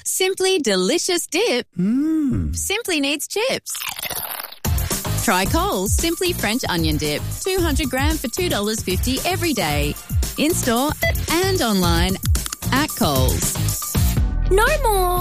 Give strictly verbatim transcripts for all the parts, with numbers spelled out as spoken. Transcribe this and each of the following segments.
Simply delicious dip. Mmm. Simply needs chips. Try Coles Simply French Onion Dip. two hundred gram for two dollars fifty every day. In-store and online at Coles. No more.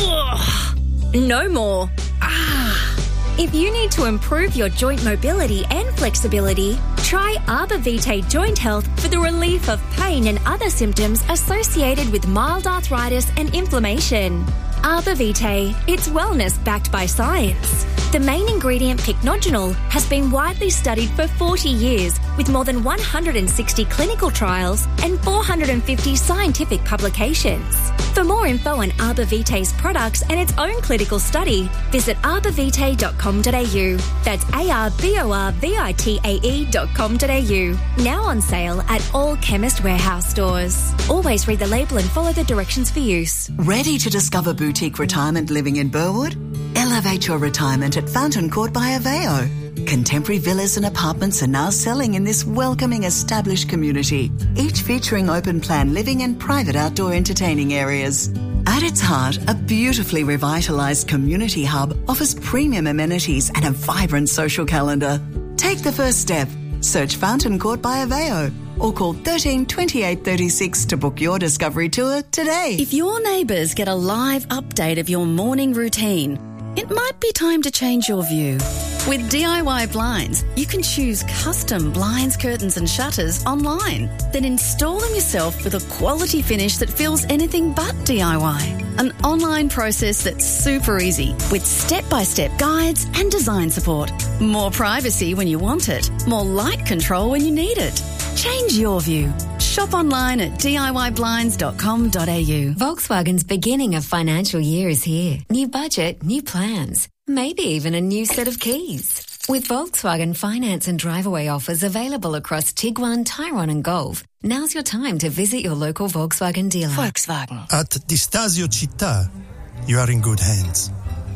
Ugh. No more. Ah. If you need to improve your joint mobility and flexibility, try Arbor Vitae Joint Health for the relief of pain and other symptoms associated with mild arthritis and inflammation. Arbor Vitae, it's wellness backed by science. The main ingredient, pycnogenol, has been widely studied for forty years with more than one hundred sixty clinical trials and four hundred fifty scientific publications. For more info on Arbor Vitae's products and its own clinical study, visit arbor vitae dot com dot a u. That's A R B O R V I T A E dot com dot a u. Now on sale at all Chemist Warehouse stores. Always read the label and follow the directions for use. Ready to discover boutique retirement living in Burwood? Elevate your retirement at Fountain Court by Aveo. Contemporary villas and apartments are now selling in this welcoming established community, each featuring open plan living and private outdoor entertaining areas. At its heart, a beautifully revitalised community hub offers premium amenities and a vibrant social calendar. Take the first step. Search Fountain Court by Aveo or call thirteen twenty-eight thirty-six to book your discovery tour today. If your neighbours get a live update of your morning routine, it might be time to change your view. With D I Y Blinds, you can choose custom blinds, curtains and shutters online. Then install them yourself with a quality finish that feels anything but D I Y. An online process that's super easy with step-by-step guides and design support. More privacy when you want it. More light control when you need it. Change your view. Shop online at D I Y blinds dot com dot a u. Volkswagen's beginning of financial year is here. New budget, new plans, maybe even a new set of keys. With Volkswagen finance and drive-away offers available across Tiguan, Tyrone and Golf, now's your time to visit your local Volkswagen dealer. Volkswagen. At Di Stasio Città, you are in good hands.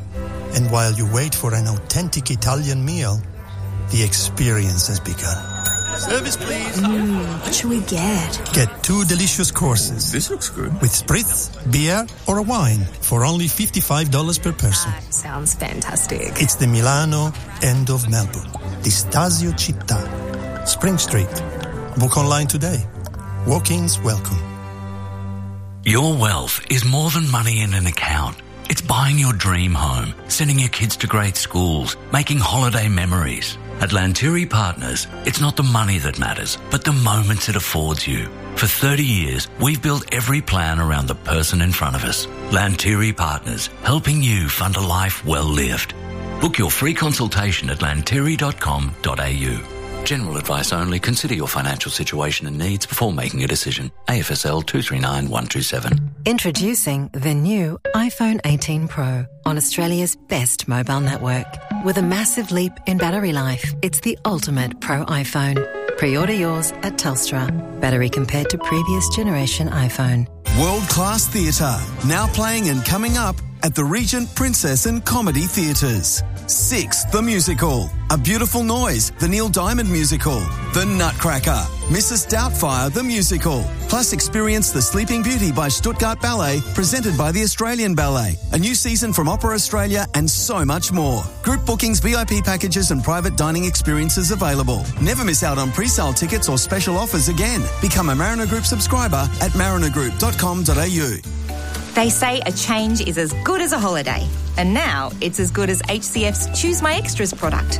And while you wait for an authentic Italian meal, the experience has begun. Service, please. Mm, what should we get? Get two delicious courses. This looks good. With spritz, beer, or a wine for only fifty-five dollars per person. That sounds fantastic. It's the Milano end of Melbourne. Di Stasio Città. Spring Street. Book online today. Walk-ins welcome. Your wealth is more than money in an account. It's buying your dream home, sending your kids to great schools, making holiday memories. At Lanteri Partners, it's not the money that matters, but the moments it affords you. For thirty years, we've built every plan around the person in front of us. Lanteri Partners, helping you fund a life well lived. Book your free consultation at lanteri dot com dot a u. General advice only. Consider your financial situation and needs before making a decision. A F S L two three nine one two seven. Introducing the new iPhone eighteen Pro on Australia's best mobile network. With a massive leap in battery life, it's the ultimate Pro iPhone. Pre-order yours at Telstra. Battery compared to previous generation iPhone. World-class theatre, now playing and coming up at the Regent, Princess and Comedy Theatres. Six, The Musical, A Beautiful Noise, the Neil Diamond Musical, The Nutcracker, Missus Doubtfire, the Musical. Plus experience The Sleeping Beauty by Stuttgart Ballet, presented by the Australian Ballet. A new season from Opera Australia and so much more. Group bookings, V I P packages and private dining experiences available. Never miss out on pre-sale tickets or special offers again. Become a Mariner Group subscriber at mariner group dot com dot a u. They say a change is as good as a holiday. And now it's as good as H C F's Choose My Extras product.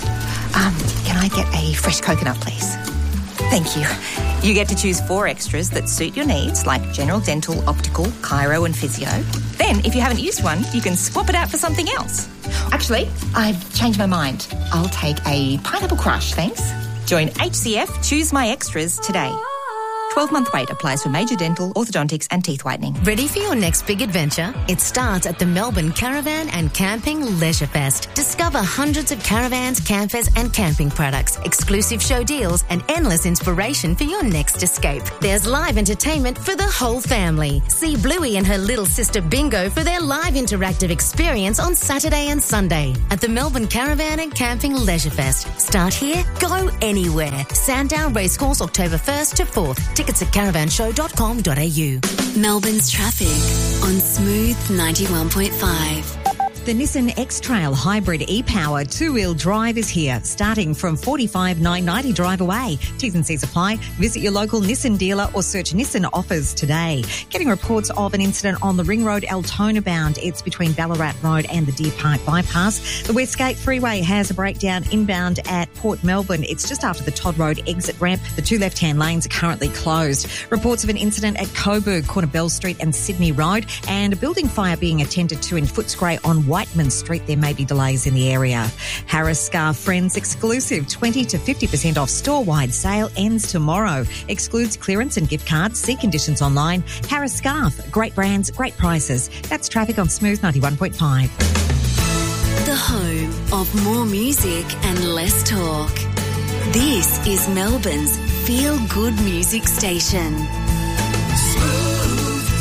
Um, can I get a fresh coconut, please? Thank you. You get to choose four extras that suit your needs, like general dental, optical, chiro and physio. Then, if you haven't used one, you can swap it out for something else. Actually, I've changed my mind. I'll take a pineapple crush, thanks. Join H C F Choose My Extras today. twelve-month wait applies for major dental, orthodontics and teeth whitening. Ready for your next big adventure? It starts at the Melbourne Caravan and Camping Leisure Fest. Discover hundreds of caravans, campers and camping products, exclusive show deals and endless inspiration for your next escape. There's live entertainment for the whole family. See Bluey and her little sister Bingo for their live interactive experience on Saturday and Sunday at the Melbourne Caravan and Camping Leisure Fest. Start here, go anywhere. Sandown Racecourse, October first to fourth. Tickets at caravan show dot com dot a u. Melbourne's traffic on Smooth ninety-one point five. The Nissan X-Trail Hybrid e-Power two-wheel drive is here, starting from forty-five thousand nine hundred ninety dollars drive away. T's and C's apply. Visit your local Nissan dealer or search Nissan offers today. Getting reports of an incident on the Ring Road Altona bound. It's between Ballarat Road and the Deer Park bypass. The Westgate Freeway has a breakdown inbound at Port Melbourne. It's just after the Todd Road exit ramp. The two left-hand lanes are currently closed. Reports of an incident at Coburg, corner Bell Street and Sydney Road, and a building fire being attended to in Footscray on Whiteman Street. There may be delays in the area. Harris Scarf Friends exclusive twenty to fifty percent off store-wide sale ends tomorrow. Excludes clearance and gift cards. See conditions online. Harris Scarf. Great brands, great prices. That's traffic on Smooth ninety-one point five. The home of more music and less talk. This is Melbourne's feel-good music station. Smooth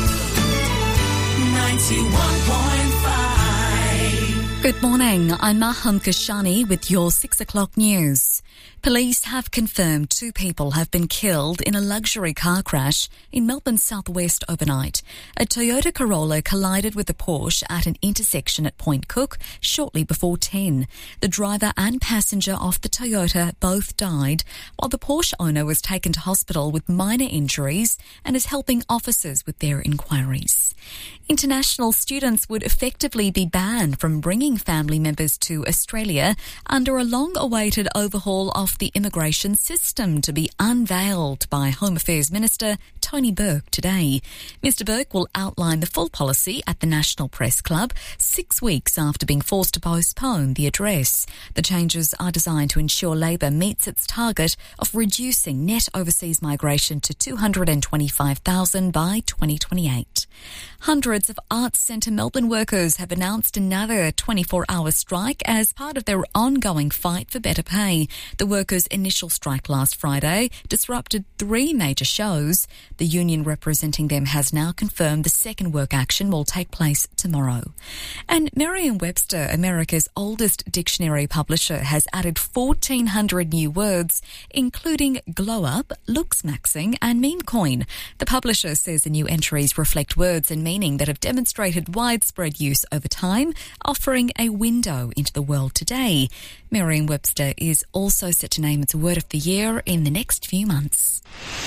ninety-one point five. Good morning, I'm Maham Kashani with your six o'clock news. Police have confirmed two people have been killed in a luxury car crash in Melbourne's southwest overnight. A Toyota Corolla collided with a Porsche at an intersection at Point Cook shortly before ten. The driver and passenger of the Toyota both died, while the Porsche owner was taken to hospital with minor injuries and is helping officers with their inquiries. International students would effectively be banned from bringing family members to Australia under a long-awaited overhaul of the immigration system to be unveiled by Home Affairs Minister Tony Burke today. Mister Burke will outline the full policy at the National Press Club six weeks after being forced to postpone the address. The changes are designed to ensure Labor meets its target of reducing net overseas migration to two hundred twenty-five thousand by twenty twenty-eight. Hundreds of Arts Centre Melbourne workers have announced another twenty-four hour strike as part of their ongoing fight for better pay. The workers' initial strike last Friday disrupted three major shows. The union representing them has now confirmed the second work action will take place tomorrow. And Merriam-Webster, America's oldest dictionary publisher, has added fourteen hundred new words, including glow-up, looks-maxing and meme coin. The publisher says the new entries reflect words and meaning that have demonstrated widespread use over time, offering a window into the world today. Merriam-Webster is also set to name its Word of the Year in the next few months.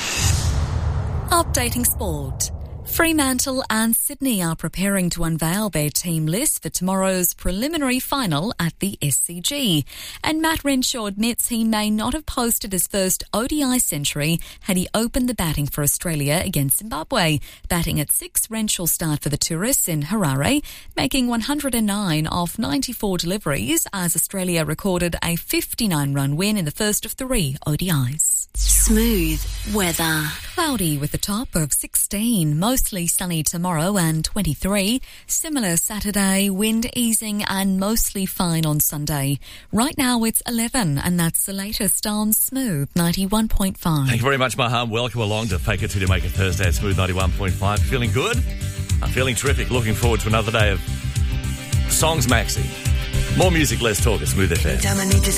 Updating sport. Fremantle and Sydney are preparing to unveil their team list for tomorrow's preliminary final at the S C G. And Matt Renshaw admits he may not have posted his first O D I century had he opened the batting for Australia against Zimbabwe. Batting at six, Renshaw started for the tourists in Harare, making one hundred nine off ninety-four deliveries as Australia recorded a fifty-nine run win in the first of three O D Is. Smooth weather. Cloudy with a top of sixteen, mostly sunny tomorrow and twenty-three. Similar Saturday, wind easing and mostly fine on Sunday. Right now it's eleven, and that's the latest on Smooth ninety-one point five. Thank you very much, Maham. Welcome along to Fake It Till You Make It Thursday at Smooth ninety-one point five. Feeling good? I'm feeling terrific. Looking forward to another day of Songs Maxi. More music, less talk at Smooth F M.